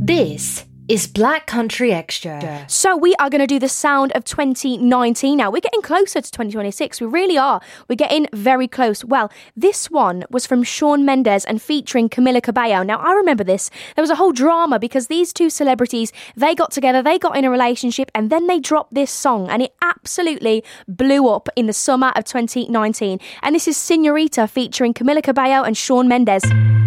This is Black Country Extra. So we are going to do the sound of 2019 now. We're getting closer to 2026. We really are. We're getting very close. Well, this one was from Shawn Mendes and featuring Camila Cabello. Now, I remember this. There was a whole drama because these two celebrities, they got together, they got in a relationship, and then they dropped this song, and it absolutely blew up in the summer of 2019. And this is Señorita featuring Camila Cabello and Shawn Mendes.